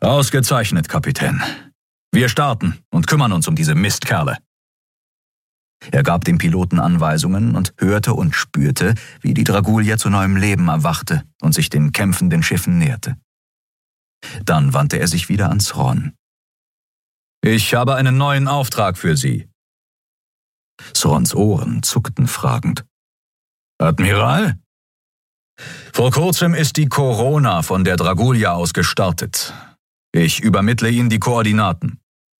Ausgezeichnet, Kapitän. Wir starten und kümmern uns um diese Mistkerle. Er gab dem Piloten Anweisungen und hörte und spürte, wie die Dragulia zu neuem Leben erwachte und sich den kämpfenden Schiffen näherte. Dann wandte er sich wieder an Sron. »Ich habe einen neuen Auftrag für Sie.« Srons Ohren zuckten fragend. »Admiral?« »Vor kurzem ist die Corona von der Dragulia aus gestartet. Ich übermittle Ihnen die Koordinaten.«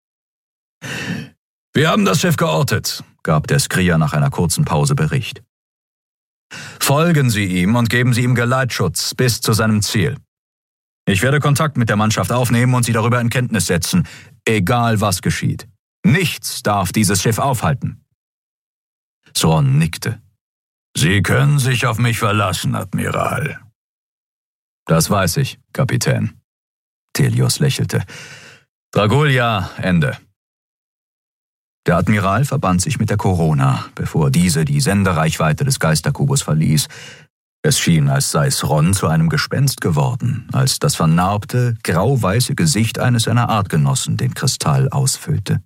»Wir haben das Schiff geortet«, gab der Skrier nach einer kurzen Pause Bericht. »Folgen Sie ihm und geben Sie ihm Geleitschutz bis zu seinem Ziel. Ich werde Kontakt mit der Mannschaft aufnehmen und Sie darüber in Kenntnis setzen, egal was geschieht. Nichts darf dieses Schiff aufhalten.« Sron nickte. »Sie können sich auf mich verlassen, Admiral.« »Das weiß ich, Kapitän.« Telios lächelte. »Dragulia, Ende.« Der Admiral verband sich mit der Corona, bevor diese die Sendereichweite des Geisterkubus verließ. Es schien, als sei Sron zu einem Gespenst geworden, als das vernarbte, grau-weiße Gesicht eines seiner Artgenossen den Kristall ausfüllte.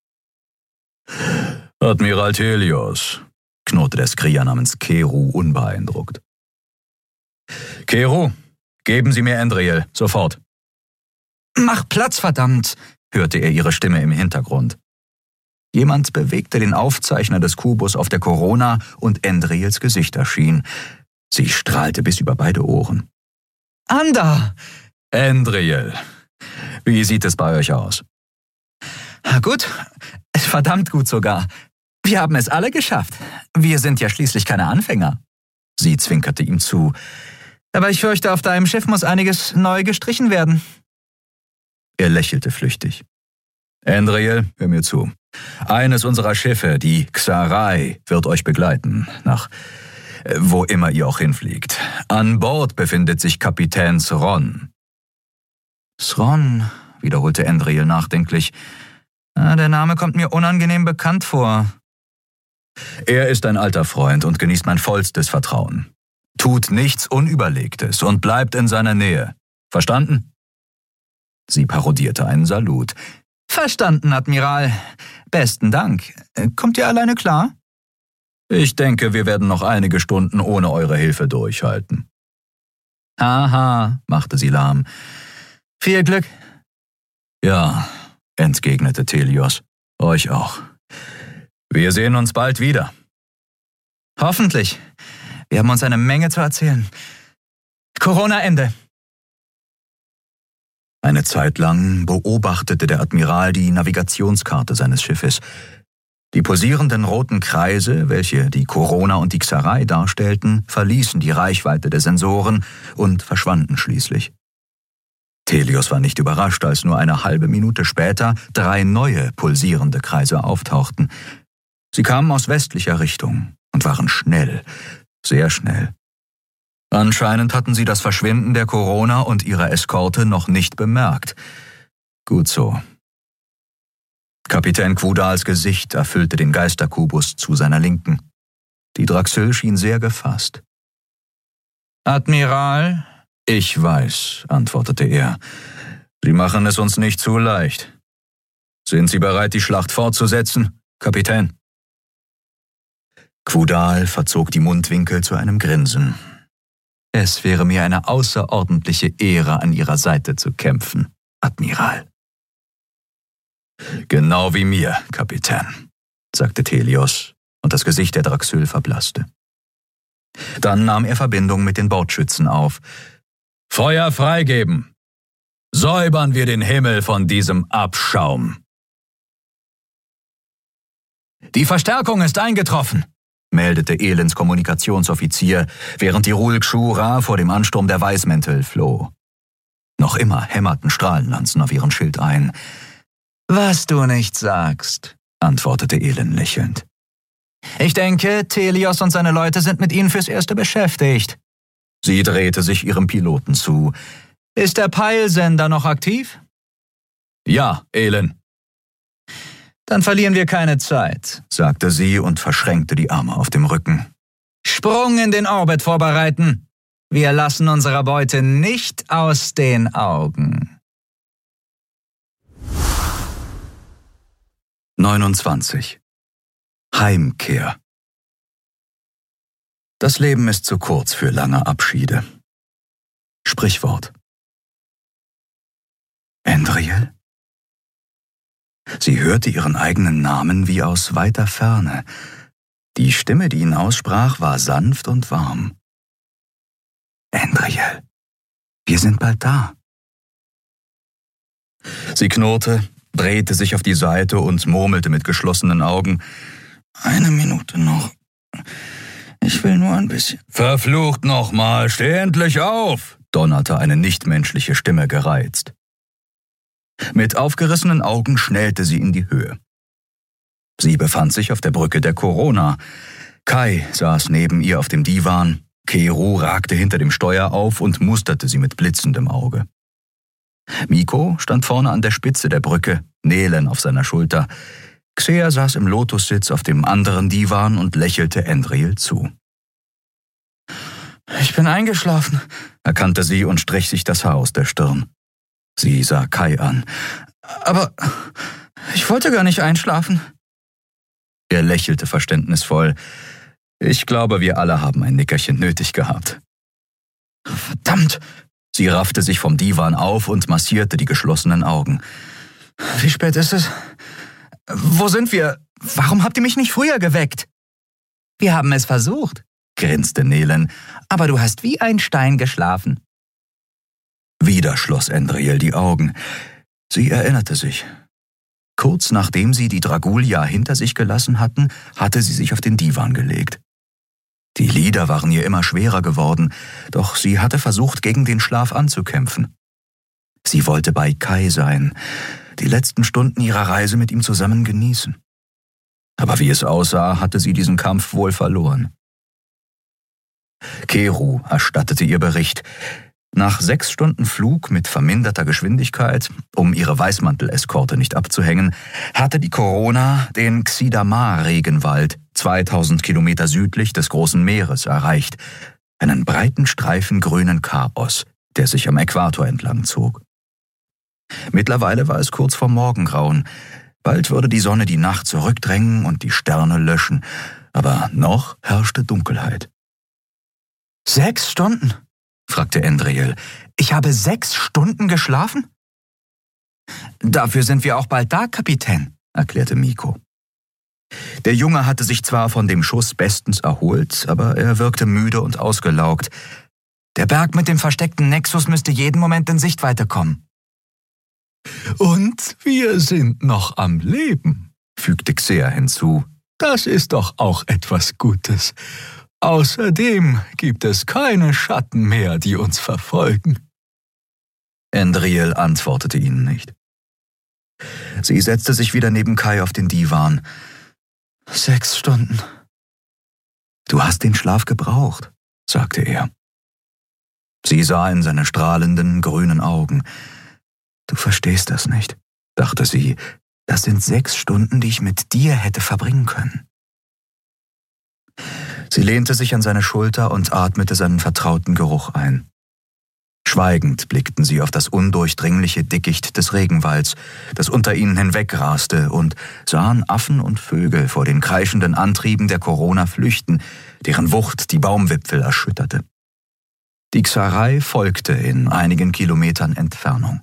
»Admiral Telios«, knurrte der Skrier namens Keru unbeeindruckt. »Keru, geben Sie mir Endriel, sofort.« »Mach Platz, verdammt«, hörte er ihre Stimme im Hintergrund. Jemand bewegte den Aufzeichner des Kubus auf der Corona und Endriels Gesicht erschien. Sie strahlte bis über beide Ohren. »Anda!« »Endriel, wie sieht es bei euch aus?« »Gut, verdammt gut sogar. Wir haben es alle geschafft. Wir sind ja schließlich keine Anfänger.« Sie zwinkerte ihm zu. »Aber ich fürchte, auf deinem Schiff muss einiges neu gestrichen werden.« Er lächelte flüchtig. »Endriel, hör mir zu. Eines unserer Schiffe, die Xarai, wird euch begleiten, nach wo immer ihr auch hinfliegt. An Bord befindet sich Kapitän Sron.« »Sron«, wiederholte Endriel nachdenklich. »Der Name kommt mir unangenehm bekannt vor.« »Er ist ein alter Freund und genießt mein vollstes Vertrauen. Tut nichts Unüberlegtes und bleibt in seiner Nähe. Verstanden?« Sie parodierte einen Salut. »Verstanden, Admiral. Besten Dank. Kommt ihr alleine klar?« »Ich denke, wir werden noch einige Stunden ohne eure Hilfe durchhalten.« »Haha«, machte sie lahm. »Viel Glück.« »Ja«, entgegnete Telios. »Euch auch. Wir sehen uns bald wieder.« »Hoffentlich. Wir haben uns eine Menge zu erzählen. Corona Ende.« Eine Zeit lang beobachtete der Admiral die Navigationskarte seines Schiffes. Die pulsierenden roten Kreise, welche die Corona und die Xarai darstellten, verließen die Reichweite der Sensoren und verschwanden schließlich. Telios war nicht überrascht, als nur eine halbe Minute später 3 neue pulsierende Kreise auftauchten. Sie kamen aus westlicher Richtung und waren schnell, sehr schnell. Anscheinend hatten sie das Verschwinden der Corona und ihrer Eskorte noch nicht bemerkt. Gut so. Kapitän Quudals Gesicht erfüllte den Geisterkubus zu seiner Linken. Die Draxil schien sehr gefasst. »Admiral?« »Ich weiß«, antwortete er. »Sie machen es uns nicht zu leicht. Sind Sie bereit, die Schlacht fortzusetzen, Kapitän?« Quudal verzog die Mundwinkel zu einem Grinsen. »Es wäre mir eine außerordentliche Ehre, an Ihrer Seite zu kämpfen, Admiral.« »Genau wie mir, Kapitän«, sagte Telios, und das Gesicht der Draxil verblasste. Dann nahm er Verbindung mit den Bordschützen auf. »Feuer freigeben! Säubern wir den Himmel von diesem Abschaum!« »Die Verstärkung ist eingetroffen«, meldete Elends Kommunikationsoffizier, während die Rulk Shura vor dem Ansturm der Weißmäntel floh. Noch immer hämmerten Strahlenlanzen auf ihren Schild ein. »Was du nicht sagst«, antwortete Elend lächelnd. »Ich denke, Telios und seine Leute sind mit ihnen fürs Erste beschäftigt.« Sie drehte sich ihrem Piloten zu. »Ist der Peilsender noch aktiv?« »Ja, Elend.« »Dann verlieren wir keine Zeit«, sagte sie und verschränkte die Arme auf dem Rücken. »Sprung in den Orbit vorbereiten. Wir lassen unsere Beute nicht aus den Augen.« 29. Heimkehr. Das Leben ist zu kurz für lange Abschiede. Sprichwort. Endriel? Sie hörte ihren eigenen Namen wie aus weiter Ferne. Die Stimme, die ihn aussprach, war sanft und warm. Endriel, wir sind bald da. Sie knurrte, drehte sich auf die Seite und murmelte mit geschlossenen Augen. 1 Minute noch. Ich will nur ein bisschen. Verflucht nochmal, steh endlich auf, donnerte eine nichtmenschliche Stimme gereizt. Mit aufgerissenen Augen schnellte sie in die Höhe. Sie befand sich auf der Brücke der Corona. Kai saß neben ihr auf dem Divan, Keru ragte hinter dem Steuer auf und musterte sie mit blitzendem Auge. Mikko stand vorne an der Spitze der Brücke, Nelen auf seiner Schulter. Xer saß im Lotussitz auf dem anderen Divan und lächelte Endriel zu. »Ich bin eingeschlafen«, erkannte sie und strich sich das Haar aus der Stirn. Sie sah Kai an. »Aber ich wollte gar nicht einschlafen.« Er lächelte verständnisvoll. »Ich glaube, wir alle haben ein Nickerchen nötig gehabt.« »Verdammt!« Sie raffte sich vom Divan auf und massierte die geschlossenen Augen. »Wie spät ist es? Wo sind wir? Warum habt ihr mich nicht früher geweckt?« »Wir haben es versucht«, grinste Nelen, »aber du hast wie ein Stein geschlafen.« Wieder schloss Endriel die Augen. Sie erinnerte sich. Kurz nachdem sie die Dragulia hinter sich gelassen hatten, hatte sie sich auf den Divan gelegt. Die Lider waren ihr immer schwerer geworden, doch sie hatte versucht, gegen den Schlaf anzukämpfen. Sie wollte bei Kai sein, die letzten Stunden ihrer Reise mit ihm zusammen genießen. Aber wie es aussah, hatte sie diesen Kampf wohl verloren. Keru erstattete ihr Bericht. Nach 6 Stunden Flug mit verminderter Geschwindigkeit, um ihre Weißmantel-Eskorte nicht abzuhängen, hatte die Corona den Xidamar-Regenwald 2000 Kilometer südlich des Großen Meeres erreicht, einen breiten Streifen grünen Chaos, der sich am Äquator entlang zog. Mittlerweile war es kurz vor Morgengrauen. Bald würde die Sonne die Nacht zurückdrängen und die Sterne löschen, aber noch herrschte Dunkelheit. 6 Stunden? Fragte Endriel. Ich habe 6 Stunden geschlafen? Dafür sind wir auch bald da, Kapitän, erklärte Mikko. Der Junge hatte sich zwar von dem Schuss bestens erholt, aber er wirkte müde und ausgelaugt. Der Berg mit dem versteckten Nexus müsste jeden Moment in Sichtweite kommen. Und wir sind noch am Leben, fügte Xer hinzu. Das ist doch auch etwas Gutes. Außerdem gibt es keine Schatten mehr, die uns verfolgen. Endriel antwortete ihnen nicht. Sie setzte sich wieder neben Kai auf den Divan. 6 Stunden. Du hast den Schlaf gebraucht, sagte er. Sie sah in seine strahlenden, grünen Augen. Du verstehst das nicht, dachte sie. Das sind 6 Stunden, die ich mit dir hätte verbringen können. Sie lehnte sich an seine Schulter und atmete seinen vertrauten Geruch ein. Schweigend blickten sie auf das undurchdringliche Dickicht des Regenwalds, das unter ihnen hinwegraste, und sahen Affen und Vögel vor den kreischenden Antrieben der Corona flüchten, deren Wucht die Baumwipfel erschütterte. Die Xarei folgte in einigen Kilometern Entfernung.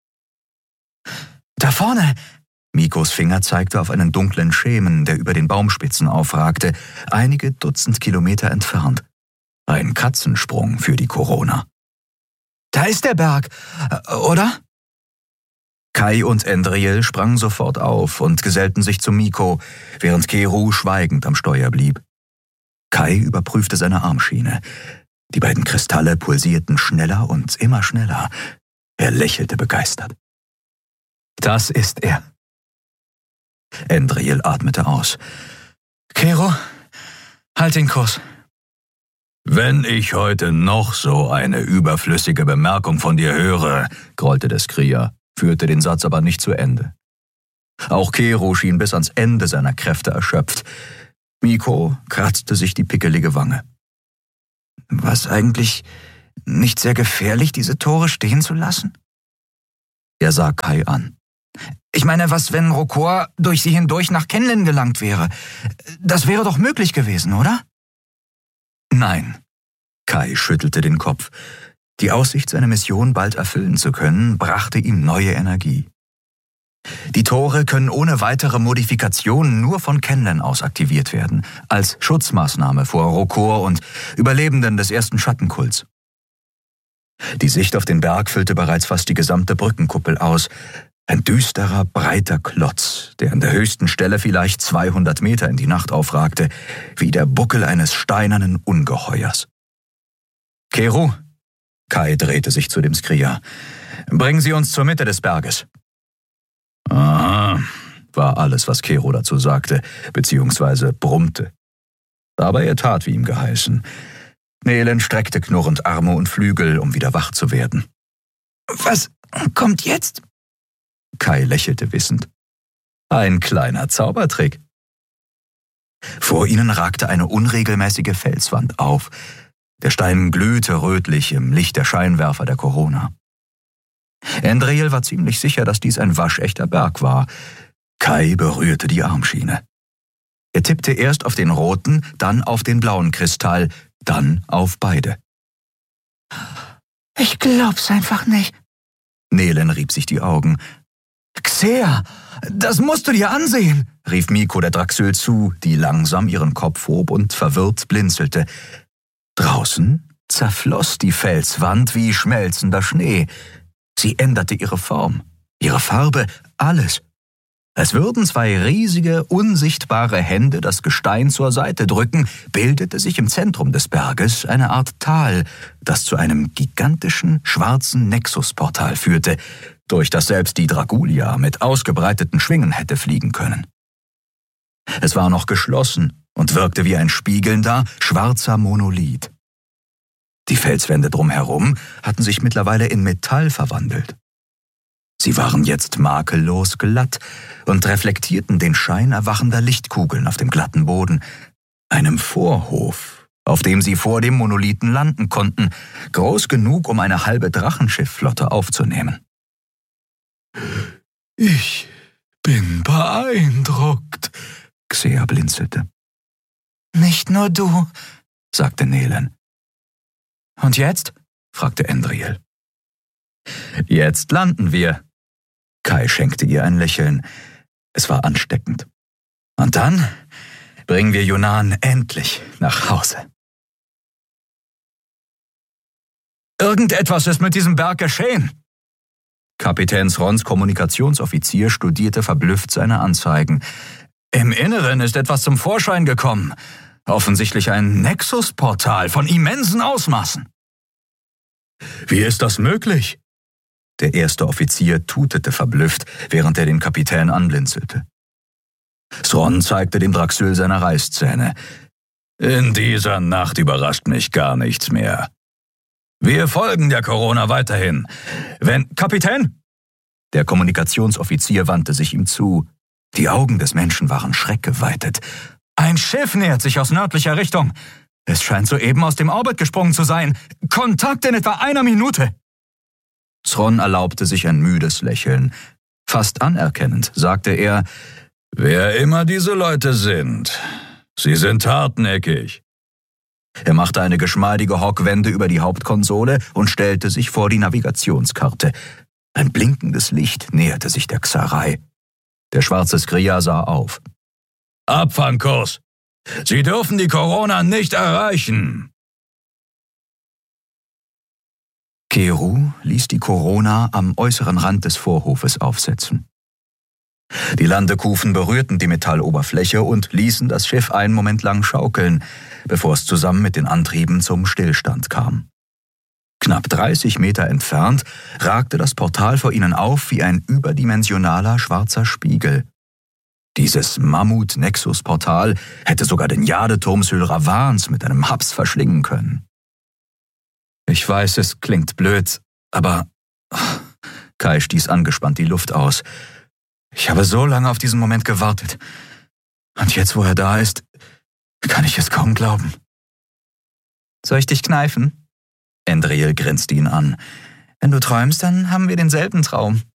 »Da vorne!« Mikos Finger zeigte auf einen dunklen Schemen, der über den Baumspitzen aufragte, einige Dutzend Kilometer entfernt. Ein Katzensprung für die Corona. »Da ist der Berg, oder?« Kai und Endriel sprangen sofort auf und gesellten sich zu Mikko, während Keru schweigend am Steuer blieb. Kai überprüfte seine Armschiene. Die beiden Kristalle pulsierten schneller und immer schneller. Er lächelte begeistert. »Das ist er.« Endriel atmete aus. »Keru, halt den Kurs.« »Wenn ich heute noch so eine überflüssige Bemerkung von dir höre«, grollte der Skrier, führte den Satz aber nicht zu Ende. Auch Keru schien bis ans Ende seiner Kräfte erschöpft. Mikko kratzte sich die pickelige Wange. »War es eigentlich nicht sehr gefährlich, diese Tore stehen zu lassen?« Er sah Kai an. Ich meine, was, wenn Rokor durch sie hindurch nach Kenlen gelangt wäre? Das wäre doch möglich gewesen, oder? Nein. Kai schüttelte den Kopf. Die Aussicht, seine Mission bald erfüllen zu können, brachte ihm neue Energie. Die Tore können ohne weitere Modifikationen nur von Kenlen aus aktiviert werden, als Schutzmaßnahme vor Rokor und Überlebenden des ersten Schattenkults. Die Sicht auf den Berg füllte bereits fast die gesamte Brückenkuppel aus. Ein düsterer, breiter Klotz, der an der höchsten Stelle vielleicht 200 Meter in die Nacht aufragte, wie der Buckel eines steinernen Ungeheuers. Keru, Kai drehte sich zu dem Skria, bringen Sie uns zur Mitte des Berges. Aha, war alles, was Keru dazu sagte, beziehungsweise brummte. Aber er tat, wie ihm geheißen. Nehlen streckte knurrend Arme und Flügel, um wieder wach zu werden. Was kommt jetzt? Kai lächelte wissend. Ein kleiner Zaubertrick. Vor ihnen ragte eine unregelmäßige Felswand auf. Der Stein glühte rötlich im Licht der Scheinwerfer der Corona. Andriel war ziemlich sicher, dass dies ein waschechter Berg war. Kai berührte die Armschiene. Er tippte erst auf den roten, dann auf den blauen Kristall, dann auf beide. Ich glaub's einfach nicht. Nehlen rieb sich die Augen. Xer, das musst du dir ansehen, rief Miko der Draxül zu, die langsam ihren Kopf hob und verwirrt blinzelte. Draußen zerfloss die Felswand wie schmelzender Schnee. Sie änderte ihre Form, ihre Farbe, alles. Als würden zwei riesige, unsichtbare Hände das Gestein zur Seite drücken, bildete sich im Zentrum des Berges eine Art Tal, das zu einem gigantischen, schwarzen Nexus-Portal führte, durch das selbst die Dragulia mit ausgebreiteten Schwingen hätte fliegen können. Es war noch geschlossen und wirkte wie ein spiegelnder, schwarzer Monolith. Die Felswände drumherum hatten sich mittlerweile in Metall verwandelt. Sie waren jetzt makellos glatt und reflektierten den Schein erwachender Lichtkugeln auf dem glatten Boden, einem Vorhof, auf dem sie vor dem Monolithen landen konnten, groß genug, um eine halbe Drachenschiffflotte aufzunehmen. Ich bin beeindruckt, Xer blinzelte. Nicht nur du, sagte Nehlen. Und jetzt? Fragte Andriel. Jetzt landen wir. Kai schenkte ihr ein Lächeln. Es war ansteckend. Und dann bringen wir Yunnan endlich nach Hause. Irgendetwas ist mit diesem Berg geschehen. Kapitän Srons Kommunikationsoffizier studierte verblüfft seine Anzeigen. Im Inneren ist etwas zum Vorschein gekommen. Offensichtlich ein Nexus-Portal von immensen Ausmaßen. Wie ist das möglich? Der erste Offizier tutete verblüfft, während er den Kapitän anblinzelte. Sron zeigte dem Draxül seine Reißzähne. In dieser Nacht überrascht mich gar nichts mehr. Wir folgen der Corona weiterhin. Kapitän? Der Kommunikationsoffizier wandte sich ihm zu. Die Augen des Menschen waren schreckgeweitet. Ein Schiff nähert sich aus nördlicher Richtung. Es scheint soeben aus dem Orbit gesprungen zu sein. Kontakt in etwa 1 Minute. Sron erlaubte sich ein müdes Lächeln. Fast anerkennend sagte er, wer immer diese Leute sind, sie sind hartnäckig. Er machte eine geschmeidige Hockwende über die Hauptkonsole und stellte sich vor die Navigationskarte. Ein blinkendes Licht näherte sich der Xarei. Der schwarze Skria sah auf. Abfangkurs! Sie dürfen die Corona nicht erreichen! Keru ließ die Corona am äußeren Rand des Vorhofes aufsetzen. Die Landekufen berührten die Metalloberfläche und ließen das Schiff einen Moment lang schaukeln, bevor es zusammen mit den Antrieben zum Stillstand kam. Knapp 30 Meter entfernt ragte das Portal vor ihnen auf wie ein überdimensionaler schwarzer Spiegel. Dieses Mammut-Nexus-Portal hätte sogar den Jadeturm Sylravans mit einem Haps verschlingen können. Ich weiß, es klingt blöd, aber... Kai stieß angespannt die Luft aus. Ich habe so lange auf diesen Moment gewartet. Und jetzt, wo er da ist, kann ich es kaum glauben. Soll ich dich kneifen? Andriel grinste ihn an. Wenn du träumst, dann haben wir denselben Traum.